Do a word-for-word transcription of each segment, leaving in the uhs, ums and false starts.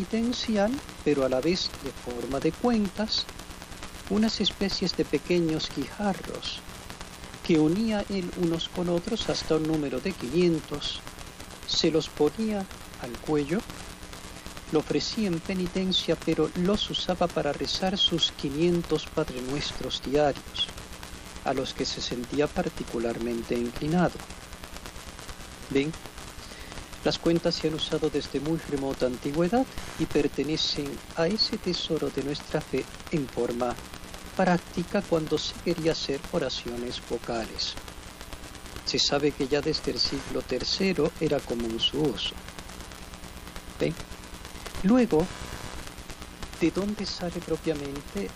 penitencial, pero a la vez de forma de cuentas, unas especies de pequeños guijarros que unía él unos con otros hasta un número de quinientos, se los ponía al cuello, lo ofrecía en penitencia, pero los usaba para rezar sus quinientos Padre Nuestros diarios, a los que se sentía particularmente inclinado. ¿Ven? Las cuentas se han usado desde muy remota antigüedad y pertenecen a ese tesoro de nuestra fe en forma práctica cuando se quería hacer oraciones vocales. Se sabe que ya desde el siglo tercero era común su uso. ¿Ven? Luego, ¿de dónde sale propiamente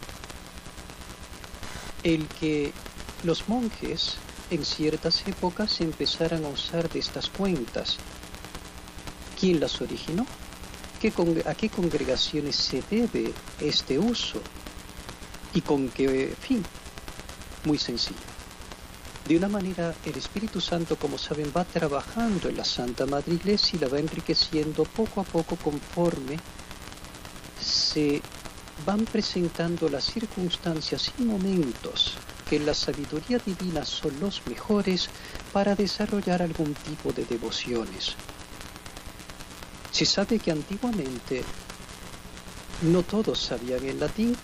el que los monjes en ciertas épocas empezaran a usar de estas cuentas? ¿Quién las originó? ¿Qué ¿A qué congregaciones se debe este uso? ¿Y con qué fin? Muy sencillo. De una manera, el Espíritu Santo, como saben, va trabajando en la Santa Madre Iglesia y la va enriqueciendo poco a poco conforme se van presentando las circunstancias y momentos que en la sabiduría divina son los mejores para desarrollar algún tipo de devociones. Se sabe que antiguamente no todos sabían el latín,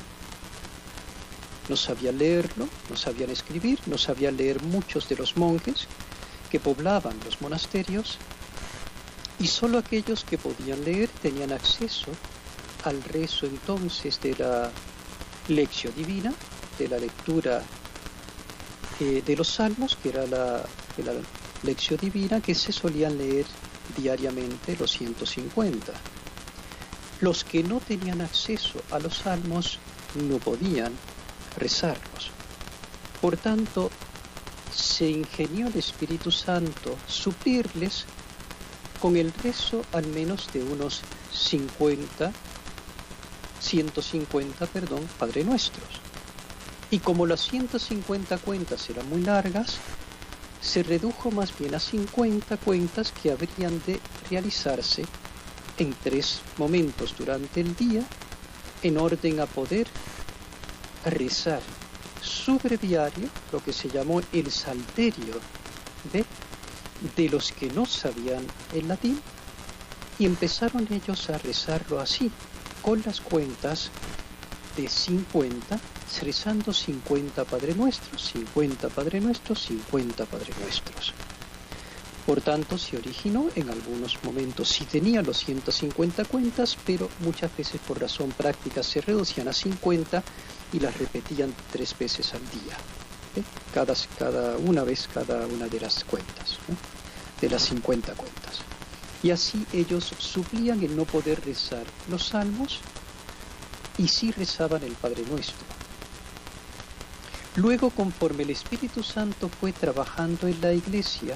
no sabían leerlo, no sabían escribir, no sabían leer muchos de los monjes que poblaban los monasterios, y solo aquellos que podían leer tenían acceso al rezo entonces de la lección divina, de la lectura eh, de los salmos, que era la, de la lección divina que se solían leer diariamente los ciento cincuenta. Los que no tenían acceso a los salmos no podían rezarlos. Por tanto, se ingenió el Espíritu Santo suplirles con el rezo al menos de unos cincuenta, ciento cincuenta, perdón, Padre Nuestros. Y como las ciento cincuenta cuentas eran muy largas, se redujo más bien a cincuenta cuentas que habrían de realizarse en tres momentos durante el día, en orden a poder rezar su breviario, lo que se llamó el salterio de, de los que no sabían el latín, y empezaron ellos a rezarlo así, con las cuentas de cincuenta, rezando cincuenta Padre Nuestros, cincuenta Padre Nuestros, cincuenta Padre Nuestros. Por tanto, se originó en algunos momentos, sí tenía los ciento cincuenta cuentas, pero muchas veces por razón práctica se reducían a cincuenta y las repetían tres veces al día, ¿eh? cada, cada una vez cada una de las cuentas, ¿eh? de las cincuenta cuentas. Y así ellos suplían el no poder rezar los salmos y sí rezaban el Padre Nuestro. Luego, conforme el Espíritu Santo fue trabajando en la Iglesia,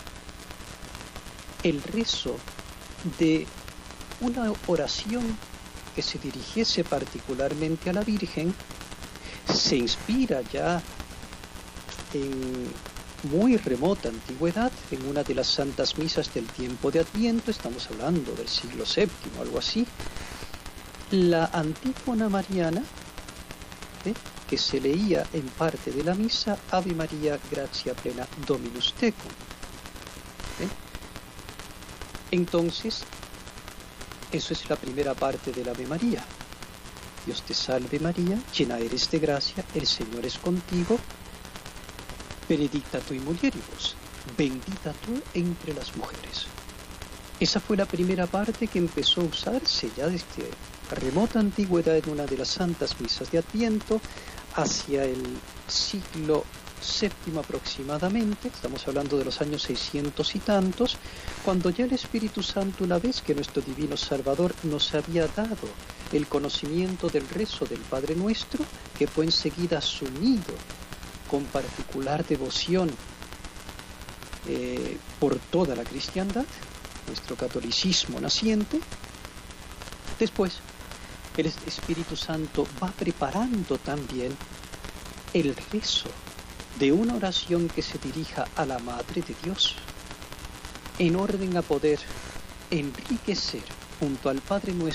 el rezo de una oración que se dirigiese particularmente a la Virgen se inspira ya en muy remota antigüedad, en una de las santas misas del tiempo de Adviento, estamos hablando del siglo séptimo, algo así, la antífona mariana, ¿eh? que se leía en parte de la misa, Ave María, gratia plena, Dominus tecum. ¿eh? Entonces, eso es la primera parte del Ave María. Dios te salve María, llena eres de gracia, el Señor es contigo, benedicta tu in mulieribus, bendita tú entre las mujeres. Esa fue la primera parte que empezó a usarse ya desde remota antigüedad en una de las santas misas de Adviento hacia el siglo séptimo aproximadamente, estamos hablando de los años seiscientos y tantos, cuando ya el Espíritu Santo, una vez que nuestro Divino Salvador nos había dado el conocimiento del rezo del Padre Nuestro, que fue enseguida asumido con particular devoción eh, por toda la cristiandad, nuestro catolicismo naciente, después el Espíritu Santo va preparando también el rezo de una oración que se dirija a la Madre de Dios, en orden a poder enriquecer junto al Padre Nuestro